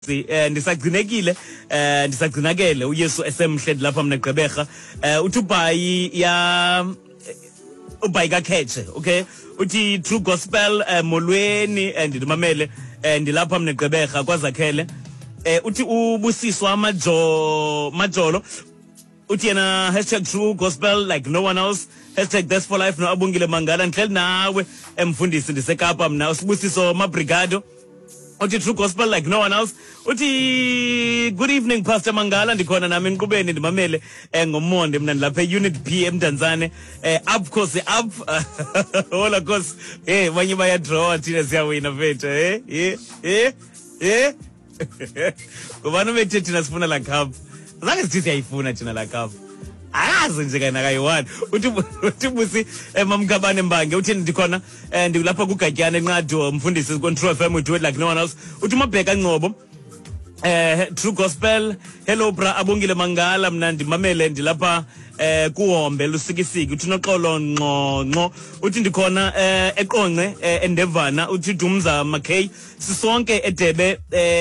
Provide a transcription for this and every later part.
ndisagcinekile ndisagcinakele uYesu esemhle lapha mina Gqeberha uthi ubhayi kaKheche, okay, uthi True Gospel molweni ndimamele ndilapha mina Gqeberha kwazakhele uthi ubusiswa majolo uthi yena #True Gospel like no one else #That's for life no Abungile Mangala ndihleli nawe emfundisi ndisekapa mina usibusiso mabrigado uthi True Gospel like no one else uthi good evening Pastor Mangala ndikhona nami enqubeni ndimamele ngomonde mina ndilapha Unit P eMdantsane up course up hola course manje baya draw thina siyawina mfethu kubani bethe thina sifuna la cup zange sithi siyayifuna thina la cup akazi nje kana kayi1 uthi busi mamkabane Mbange uthi ndikhona ndilapha kuGatyana enqadi umfundisi Control FM we do it like no one else uthi Mabheka Ngcobo True Gospel hello bra Abongile Mangala mina ndimamele ndilapha kuhombe lusikisiki uthi Noxolo Ngqongqo uthi ndikhona eqonqe endevana uthi Dumza Makay sisonke edebe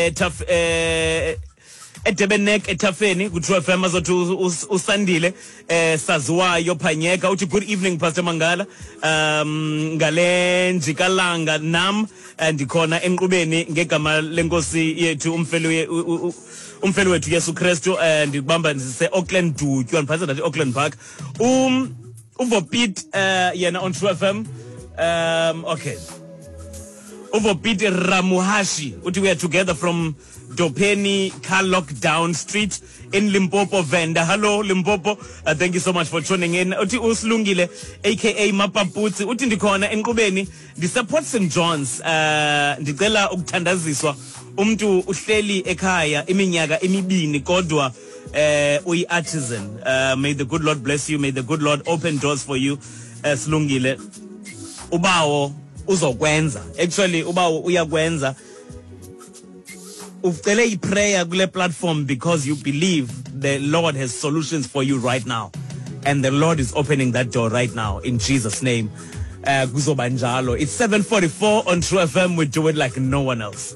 eDebenek ethafeni ku-True FM azothi usandile saziwayo Phanyeka uthi good evening Pastor Mangala ngale njikalanga nam ndikhona enqubeni ngegama lenkosi yethu umfelo wethu Yesu Kristu ndibamba ndise Auckland Dutywa ndiphantse ndathi Auckland Park uvopit yena on True FM okay uvopit Ramuhashi uthi we are together from Dopeni Car Lockdown Street in Limpopo Venda. Hello Limpopo, thank you so much for tuning in. Uthi Uslungile aka Mapaputsi uthi ndikhona enqubeni ndi-support St John's ndicela ukuthandaziswa umuntu uhleli ekhaya iminyaka emibini kodwa uyi-artisan. May the good Lord bless you, may the good Lord open doors for you. Slungile ubawo uzokwenza, actually ubawo uyakwenza. Ucele prayer kule platform because you believe the Lord has solutions for you right now, and the Lord is opening that door right now in Jesus' name. Kuzobanjalo. It's 7:44 on True FM. We do it like no one else.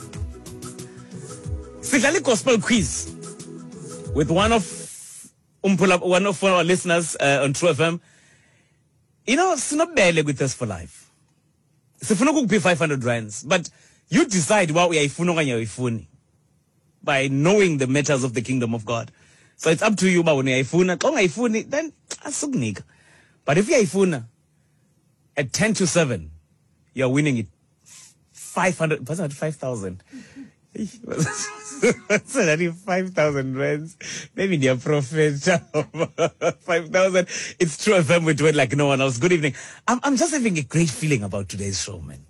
Sidlali gospel quiz with one of our listeners on True FM. You know, sinobele with us for life. Sifuna ukuphi 500 rands, but you decide what uyayifuna okanye uyayifuni by knowing the matters of the kingdom of God. So it's up to you ba wena uyayifuna. Xa ungayifuni then asukunika. But if uyayifuna at 10 to 7 you're winning it 500 5,000. What's that? 5,000 rands. Maybe they are profit. 5,000. It's True FM. We do it like no one else. Good evening. I'm just having a great feeling about today's show, man.